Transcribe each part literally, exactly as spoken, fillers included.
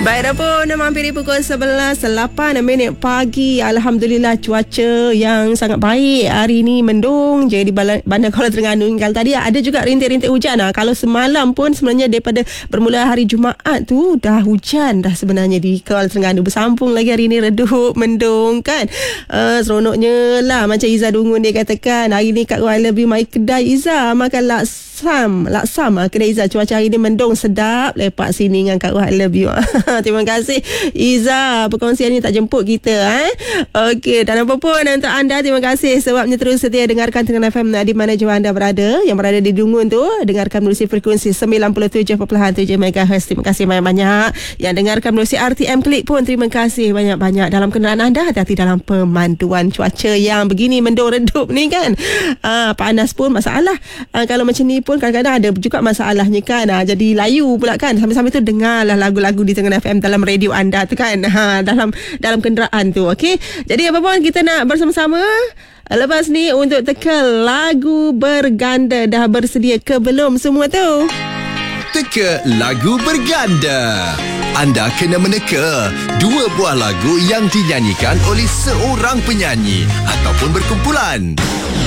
Baik, dah pun mampir di pukul sebelas lapan minit pagi. Alhamdulillah, cuaca yang sangat baik. Hari ini mendung je di Bandar Kuala Terengganu. Kalau tadi ada juga rintik-rintik hujan. Kalau semalam pun sebenarnya daripada bermula hari Jumaat tu dah hujan dah sebenarnya di Kuala Terengganu. Bersambung lagi hari ini redup, mendung kan. Uh, seronoknya lah macam Iza Dungun dia katakan. Hari ni kat I Love You mai kedai Iza makan laksam. Laksam kedai Iza. Cuaca hari ni mendung, sedap lepak sini dengan Kak I Love You. Terima kasih Iza, perkongsiannya tak jemput kita eh. Okey, dan apa pun untuk anda, terima kasih sebabnya terus setia dengarkan Terengganu F M di mana jua anda berada. Yang berada di Dungun tu, dengarkan melalui frekuensi sembilan puluh tujuh perpuluhan tujuh megahertz. Terima kasih banyak-banyak. Yang dengarkan melalui R T M Klik pun terima kasih banyak-banyak. Dalam kenderaan anda, hati-hati dalam pemanduan. Cuaca yang begini mendung redup ni kan, ah, panas pun masalah. Ah, kalau macam ni pun kadang-kadang ada juga masalahnya kan. Ah, jadi layu pula kan. Sambil-sambil tu dengarlah lagu-lagu di Terengganu F M dalam radio anda tu kan, ha, dalam dalam kenderaan tu. Okey, jadi apa pun kita nak bersama-sama lepas ni untuk teka lagu berganda. Dah bersedia ke belum semua tu? Teka lagu berganda. Anda kena meneka dua buah lagu yang dinyanyikan oleh seorang penyanyi ataupun berkumpulan.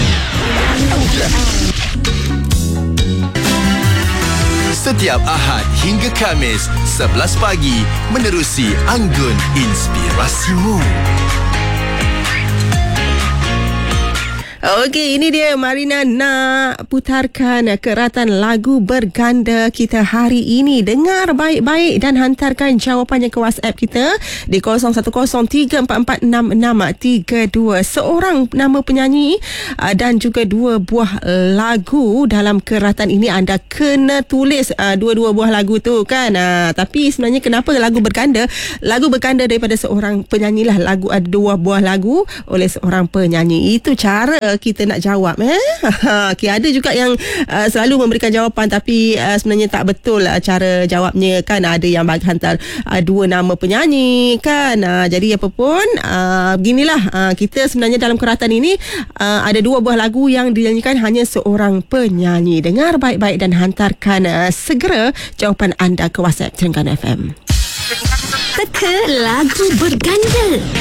Setiap Ahad hingga Khamis sebelas pagi menerusi Anggun Inspirasimu. Okey, ini dia Marina nak putarkan keratan lagu berganda kita hari ini. Dengar baik-baik dan hantarkan jawapannya ke WhatsApp kita di kosong satu kosong tiga empat empat enam enam tiga dua. Seorang nama penyanyi dan juga dua buah lagu dalam keratan ini. Anda kena tulis dua-dua buah lagu tu kan. Tapi sebenarnya kenapa lagu berganda? Lagu berganda daripada seorang penyanyi lah. Lagu ada dua buah lagu oleh seorang penyanyi. Itu cara kita nak jawab eh. Okay, ada juga yang uh, selalu memberikan jawapan tapi uh, sebenarnya tak betul uh, cara jawabnya kan. Ada yang bagi hantar uh, dua nama penyanyi kan. Uh, jadi apa pun uh, beginilah, uh, kita sebenarnya dalam keratan ini uh, ada dua buah lagu yang dinyanyikan hanya seorang penyanyi. Dengar baik-baik dan hantarkan uh, segera jawapan anda ke WhatsApp Terengganu F M. Teka lagu berganda.